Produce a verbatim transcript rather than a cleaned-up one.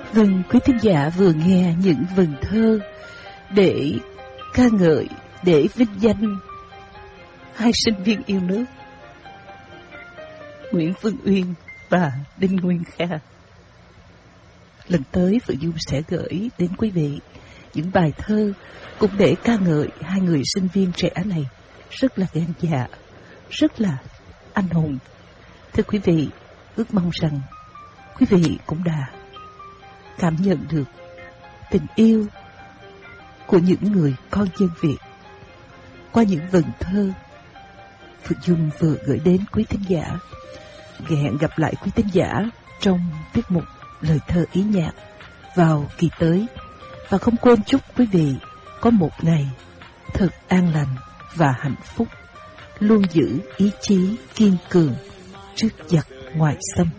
Vâng, quý thính giả vừa nghe những vần thơ để ca ngợi, để vinh danh hai sinh viên yêu nước Nguyễn Phương Uyên và Đinh Nguyên Kha. Lần tới Phượng Dung sẽ gửi đến quý vị những bài thơ cũng để ca ngợi hai người sinh viên trẻ này rất là gan dạ, rất là anh hùng. Thưa quý vị, ước mong rằng quý vị cũng đã cảm nhận được tình yêu của những người con dân Việt qua những vần thơ Phượng Dung vừa gửi đến quý thính giả. Hẹn gặp lại quý thính giả trong tiết mục Lời thơ ý nhạc vào kỳ tới. Và không quên chúc quý vị có một ngày thật an lành và hạnh phúc, luôn giữ ý chí kiên cường trước giặc ngoại xâm.